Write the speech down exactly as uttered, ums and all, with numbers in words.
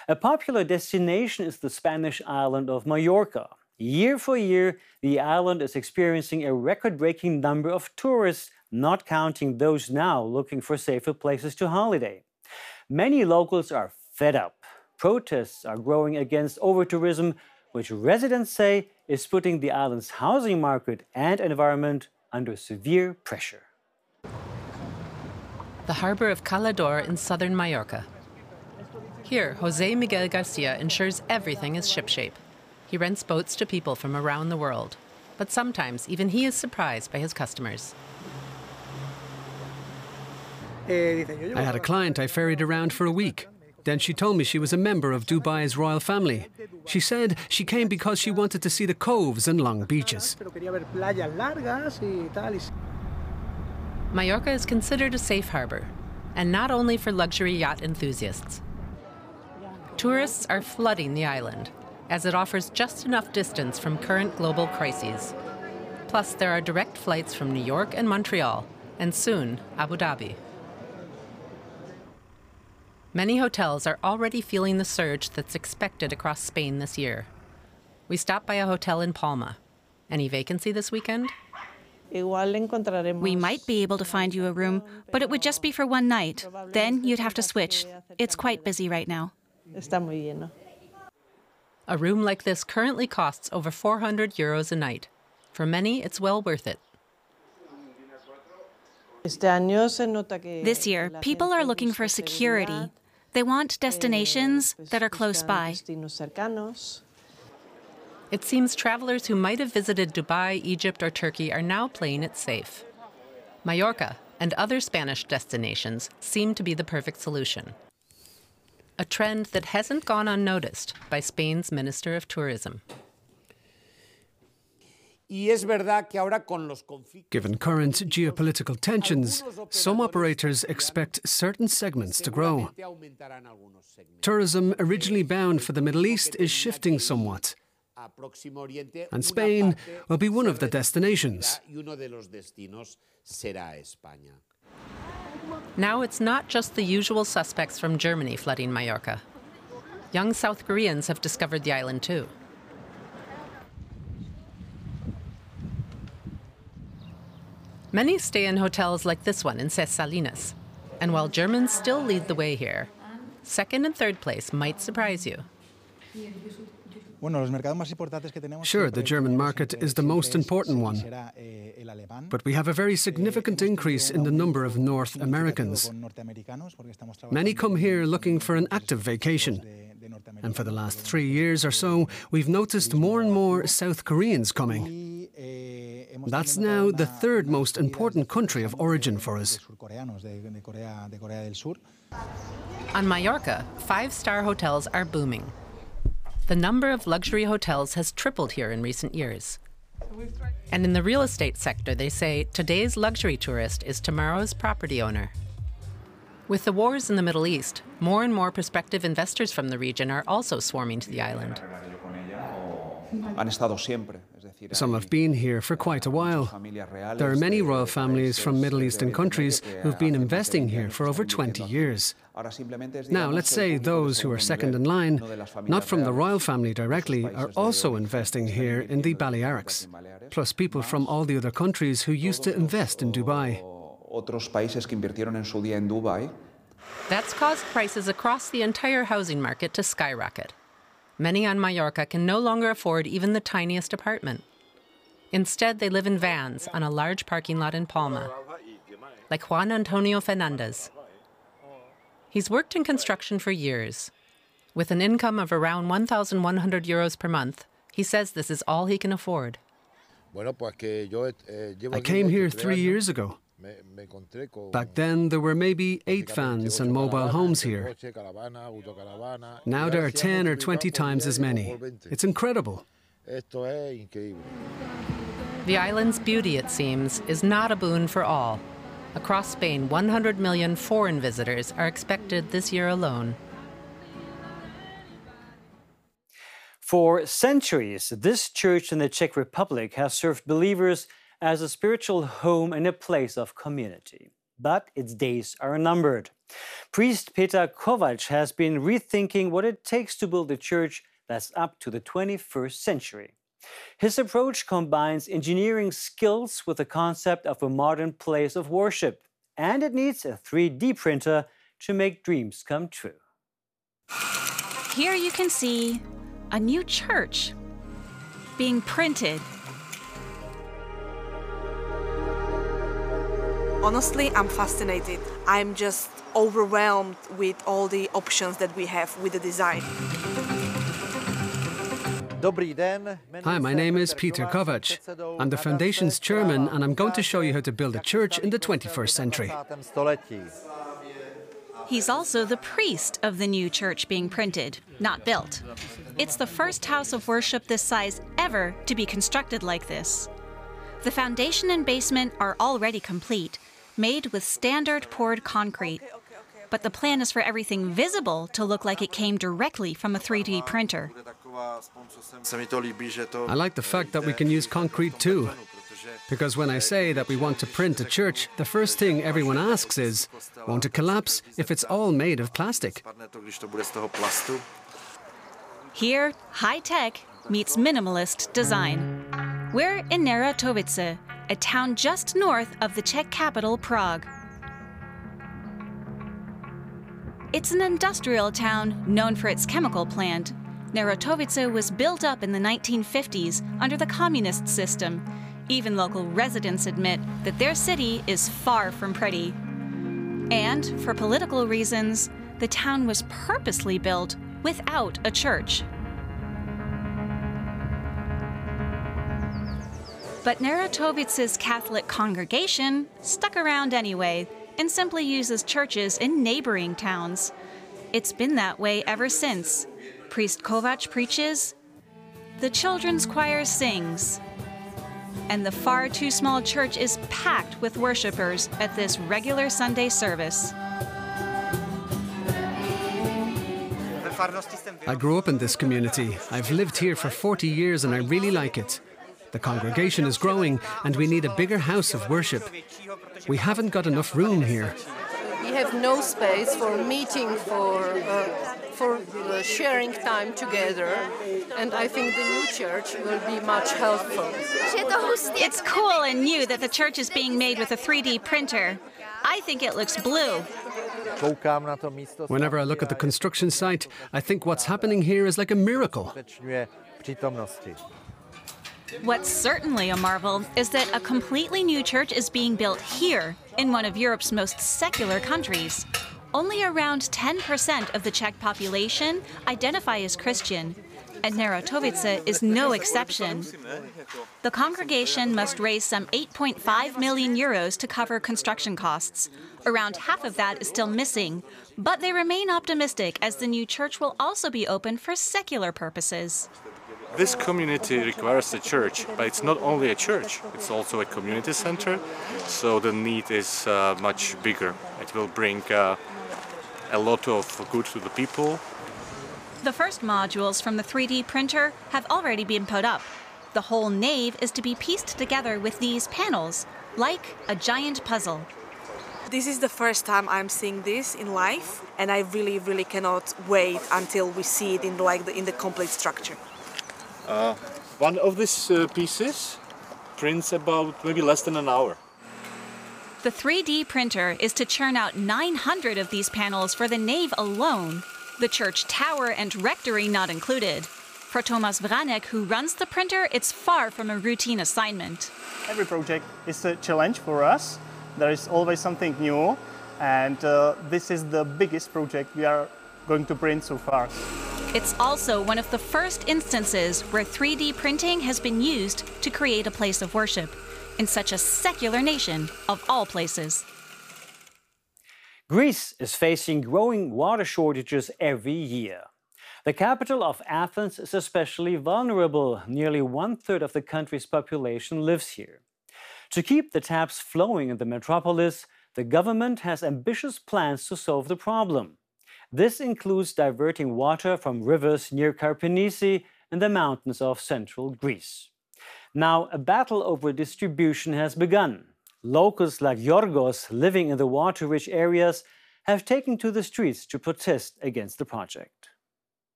A popular destination is the Spanish island of Mallorca. Year for year, the island is experiencing a record-breaking number of tourists, not counting those now looking for safer places to holiday. Many locals are fed up. Protests are growing against over-tourism, which residents say is putting the island's housing market and environment under severe pressure. The harbor of Cala d'Or in southern Mallorca. Here, Jose Miguel Garcia ensures everything is shipshape. He rents boats to people from around the world, but sometimes even he is surprised by his customers. I had a client I ferried around for a week. Then she told me she was a member of Dubai's royal family. She said she came because she wanted to see the coves and long beaches. Mallorca is considered a safe harbor, and not only for luxury yacht enthusiasts. Tourists are flooding the island, as it offers just enough distance from current global crises. Plus, there are direct flights from New York and Montreal, and soon Abu Dhabi. Many hotels are already feeling the surge that's expected across Spain this year. We stopped by a hotel in Palma. Any vacancy this weekend? We might be able to find you a room, but it would just be for one night. Then you'd have to switch. It's quite busy right now. A room like this currently costs over four hundred euros a night. For many, it's well worth it. This year, people are looking for security. They want destinations that are close by. It seems travelers who might have visited Dubai, Egypt, or Turkey are now playing it safe. Mallorca and other Spanish destinations seem to be the perfect solution. A trend that hasn't gone unnoticed by Spain's Minister of Tourism. Given current geopolitical tensions, some operators expect certain segments to grow. Tourism originally bound for the Middle East is shifting somewhat, and Spain will be one of the destinations. Now it's not just the usual suspects from Germany flooding Mallorca. Young South Koreans have discovered the island too. Many stay in hotels like this one in Ses Salines. And while Germans still lead the way here, second and third place might surprise you. Sure, the German market is the most important one, but we have a very significant increase in the number of North Americans. Many come here looking for an active vacation, and for the last three years or so, we've noticed more and more South Koreans coming. That's now the third most important country of origin for us. On Mallorca, five-star hotels are booming. The number of luxury hotels has tripled here in recent years. And in the real estate sector, they say today's luxury tourist is tomorrow's property owner. With the wars in the Middle East, more and more prospective investors from the region are also swarming to the island. Some have been here for quite a while. There are many royal families from Middle Eastern countries who've been investing here for over twenty years. Now, let's say those who are second in line, not from the royal family directly, are also investing here in the Balearics, plus people from all the other countries who used to invest in Dubai. That's caused prices across the entire housing market to skyrocket. Many on Mallorca can no longer afford even the tiniest apartment. Instead, they live in vans on a large parking lot in Palma, like Juan Antonio Fernandez. He's worked in construction for years. With an income of around one thousand one hundred euros per month, he says this is all he can afford. I came here three years ago. Back then, there were maybe eight vans and mobile homes here. Now there are ten or twenty times as many. It's incredible. The island's beauty, it seems, is not a boon for all. Across Spain, one hundred million foreign visitors are expected this year alone. For centuries, this church in the Czech Republic has served believers as a spiritual home and a place of community. But its days are numbered. Priest Peter Kovac has been rethinking what it takes to build a church that's up to the twenty-first century. His approach combines engineering skills with the concept of a modern place of worship, and it needs a three D printer to make dreams come true. Here you can see a new church being printed. Honestly, I'm fascinated. I'm just overwhelmed with all the options that we have with the design. Hi, my name is Peter Kovac. I'm the Foundation's chairman, and I'm going to show you how to build a church in the twenty-first century. He's also the priest of the new church being printed, not built. It's the first house of worship this size ever to be constructed like this. The foundation and basement are already complete, made with standard poured concrete. But the plan is for everything visible to look like it came directly from a three D printer. I like the fact that we can use concrete too. Because when I say that we want to print a church, the first thing everyone asks is, won't it collapse if it's all made of plastic? Here, high-tech meets minimalist design. We're in Neratovice, a town just north of the Czech capital, Prague. It's an industrial town known for its chemical plant. Neratovice was built up in the nineteen fifties under the communist system. Even local residents admit that their city is far from pretty. And for political reasons, the town was purposely built without a church. But Neratovice's Catholic congregation stuck around anyway and simply uses churches in neighboring towns. It's been that way ever since. Priest Kovac preaches, the children's choir sings, and the far too small church is packed with worshipers at this regular Sunday service. I grew up in this community. I've lived here for forty years and I really like it. The congregation is growing and we need a bigger house of worship. We haven't got enough room here. We have no space for meeting, for, uh, for uh, sharing time together, and I think the new church will be much helpful. It's cool and new that the church is being made with a three D printer. I think it looks blue. Whenever I look at the construction site, I think what's happening here is like a miracle. What's certainly a marvel is that a completely new church is being built here, in one of Europe's most secular countries. Only around ten percent of the Czech population identify as Christian, and Neratovice is no exception. The congregation must raise some eight point five million euros to cover construction costs. Around half of that is still missing, but they remain optimistic as the new church will also be open for secular purposes. This community requires a church, but it's not only a church, it's also a community center, so the need is uh, much bigger. It will bring uh, a lot of good to the people. The first modules from the three D printer have already been put up. The whole nave is to be pieced together with these panels, like a giant puzzle. This is the first time I'm seeing this in life, and I really, really cannot wait until we see it in, like, the, in the complete structure. Uh, one of these uh, pieces prints about maybe less than an hour. The three D printer is to churn out nine hundred of these panels for the nave alone, the church tower and rectory not included. For Tomas Vranek, who runs the printer, it's far from a routine assignment. Every project is a challenge for us. There is always something new, and uh, this is the biggest project we are going to print so far. It's also one of the first instances where three D printing has been used to create a place of worship in such a secular nation of all places. Greece is facing growing water shortages every year. The capital of Athens is especially vulnerable. Nearly one-third of the country's population lives here. To keep the taps flowing in the metropolis, the government has ambitious plans to solve the problem. This includes diverting water from rivers near Karpenisi in the mountains of central Greece. Now, a battle over distribution has begun. Locals like Yorgos living in the water-rich areas have taken to the streets to protest against the project.